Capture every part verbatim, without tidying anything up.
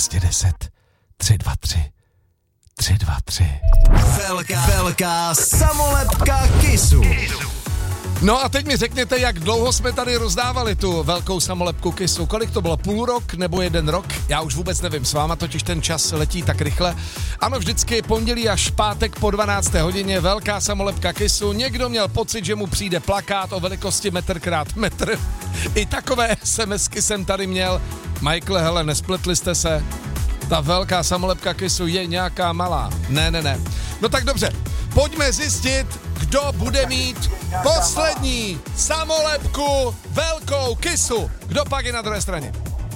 dvě deset tři dva tři tři dva tři. Velká, velká samolepka Kissu. No a teď mi řekněte, jak dlouho jsme tady rozdávali tu velkou samolepku Kissu. Kolik to bylo? Půl rok nebo jeden rok? Já už vůbec nevím, s váma totiž ten čas letí tak rychle. Ano, vždycky pondělí až pátek po dvanácté hodině velká samolepka Kissu. Někdo měl pocit, že mu přijde plakát o velikosti metr krát metr. I takové SMSky jsem tady měl. Michael, hele, nespletli jste se? Ta velká samolepka Kissu je nějaká malá. Ne, ne, ne. No tak dobře, pojďme zjistit, kdo bude mít poslední samolepku velkou Kissu. Kdo pak je na druhé straně?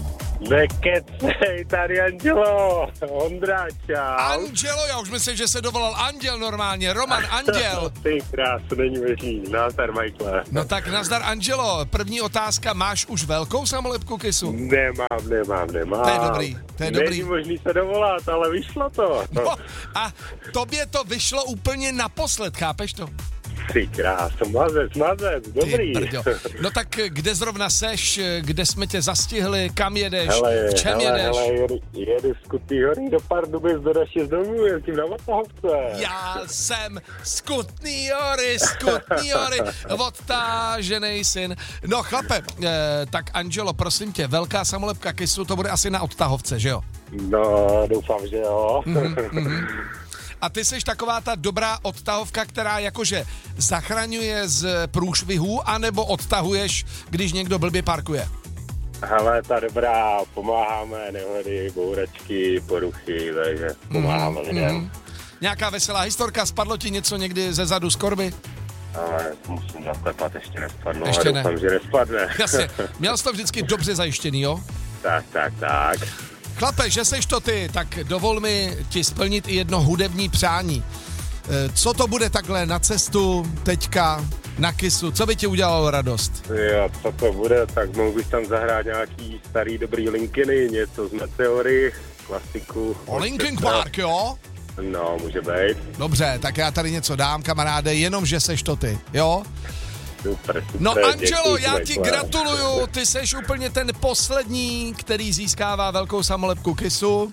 Nekecej, tady Angelo, Ondra, čau. Angelo, já už myslím, že se dovolal Anděl normálně, Roman Anděl. Ty krás, není možný, nazdar, Michael. No tak nazdar, Angelo, první otázka, máš už velkou samolepku Kissu? Nemám, nemám, nemám. To je dobrý, to je dobrý. Není možný se dovolat, ale vyšlo to. No, a tobě to vyšlo úplně naposled, chápeš to? Ty krás, mazec, mazec, dobrý. No tak kde zrovna seš, kde jsme tě zastihli, kam jedeš, hele, v čem hele, jedeš? Hele, jedu, jedu z Kutný Hory do Pardubic do naší z domů, jezdím na Vltahovce. Já jsem z Kutný Hory, z Kutný Hory, odtáženej syn. No chlape, eh, tak Angelo, prosím tě, velká samolepka Kissu, to bude asi na Odtahovce, že jo? No, doufám, že jo. Mm-hmm, mm-hmm. A ty jsi taková ta dobrá odtahovka, která jakože zachraňuje z průšvihů, anebo odtahuješ, když někdo blbě parkuje? Hele, ta dobrá, pomáháme, nehody, bouračky, poruchy, takže pomáháme mm, lidem. Mm. Nějaká veselá historka, spadlo ti něco někdy ze zadu z korby? Ale musím zaklepat, ještě nespadlo, ještě a ne. doufám, že nespadne. Jasně, měl jsi to vždycky dobře zajištěný, jo? Tak, tak, tak. Chlape, že seš to ty, tak dovol mi ti splnit i jedno hudební přání. Co to bude takhle na cestu teďka na Kissu? Co by ti udělalo radost? Jo, co to bude, tak mohl bych tam zahrát nějaký starý dobrý Linkiny, něco z Meteory, klasiku. O Linkin Park, jo? No, může být. Dobře, tak já tady něco dám, kamaráde, jenom že seš to ty, jo? Super, super. No Angelo, děkuji, já ti gratuluju, ty seš úplně ten poslední, který získává velkou samolepku Kissu.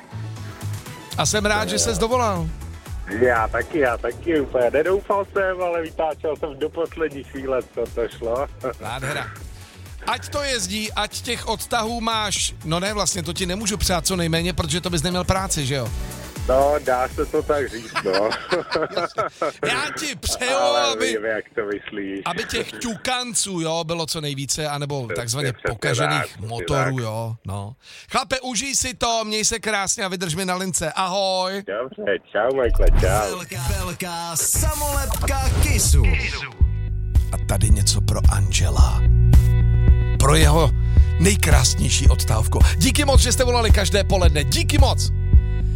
A jsem rád, no, že ses dovolal. Já taky, já taky, úplně nedoufal jsem, ale vytáčel jsem do poslední chvíle, co to šlo. Nádhera. Ať to jezdí, ať těch odtahů máš, no ne, vlastně to ti nemůžu přát co nejméně, protože to bys neměl práci, že jo? No, dá se to tak říct, no. Já ti přeju, aby, vím, jak to myslíš. aby těch ťukanců, jo, bylo co nejvíce, anebo Přesně, takzvaně přesně pokažených tak, motorů, tak. jo, no. Chlape, užij si to, měj se krásně a vydrž mi na lince, ahoj. Dobře, čau, Michael, čau. Velká, velká samolepka Kissu. A tady něco pro Angela. Pro jeho nejkrásnější odtávku. Díky moc, že jste volali každé poledne, díky moc.